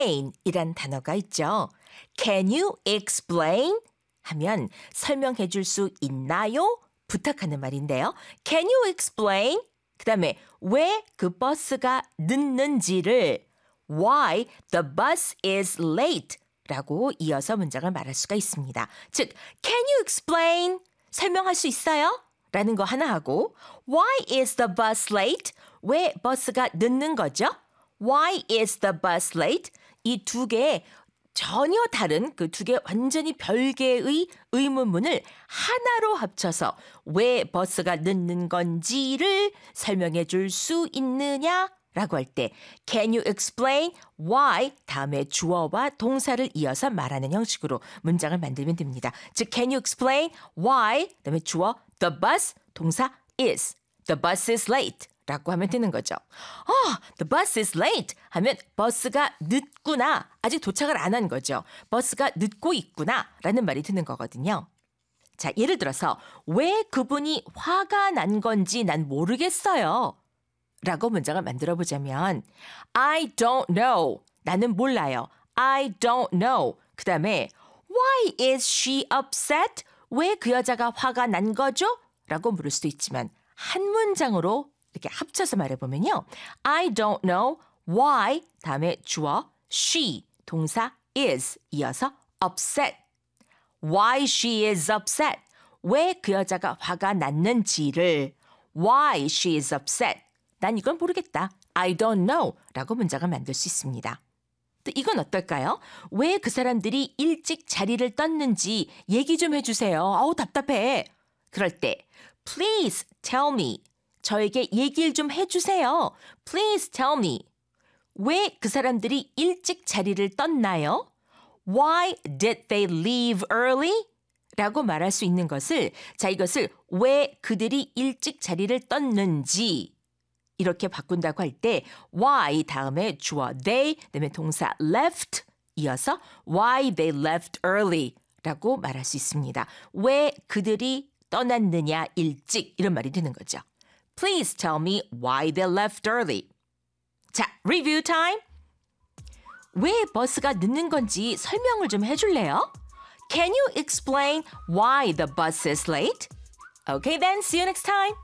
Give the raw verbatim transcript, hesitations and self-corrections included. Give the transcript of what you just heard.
이란 단어가 있죠. Can you explain? 하면 설명해 줄 수 있나요? 부탁하는 말인데요. Can you explain? 그 다음에 왜 그 버스가 늦는지를 Why the bus is late 라고 이어서 문장을 말할 수가 있습니다. 즉, Can you explain? 설명할 수 있어요? 라는 거 하나 하고 Why is the bus late? 왜 버스가 늦는 거죠? Why is the bus late? 이 두 개의 전혀 다른 그 두 개 완전히 별개의 의문문을 하나로 합쳐서 왜 버스가 늦는 건지를 설명해 줄 수 있느냐라고 할 때 Can you explain why 다음에 주어와 동사를 이어서 말하는 형식으로 문장을 만들면 됩니다. 즉 Can you explain why 다음에 주어 the bus 동사 is the bus is late 라고 하면 되는 거죠. 아, the bus is late 하면 버스가 늦구나. 아직 도착을 안 한 거죠. 버스가 늦고 있구나 라는 말이 드는 거거든요. 자, 예를 들어서 왜 그분이 화가 난 건지 난 모르겠어요. 라고 문장을 만들어 보자면 I don't know. 나는 몰라요. I don't know. 그 다음에 Why is she upset? 왜 그 여자가 화가 난 거죠? 라고 물을 수도 있지만 한 문장으로 이렇게 합쳐서 말해보면요. I don't know why 다음에 주어 she 동사 is 이어서 upset. Why she is upset. 왜 그 여자가 화가 났는지를 Why she is upset. 난 이건 모르겠다. I don't know 라고 문장을 만들 수 있습니다. 또 이건 어떨까요? 왜 그 사람들이 일찍 자리를 떴는지 얘기 좀 해주세요. 아우 답답해. 그럴 때 Please tell me. 저에게 얘기를 좀 해주세요. Please tell me. 왜 그 사람들이 일찍 자리를 떴나요? Why did they leave early? 라고 말할 수 있는 것을 자 이것을 왜 그들이 일찍 자리를 떴는지 이렇게 바꾼다고 할 때 why 다음에 주어 they 그다음에 동사 left 이어서 why they left early 라고 말할 수 있습니다. 왜 그들이 떠났느냐 일찍 이런 말이 되는 거죠. Please tell me why they left early. 자, review time. 왜 버스가 늦는 건지 설명을 좀 해줄래요? Can you explain why the bus is late? Okay then, see you next time.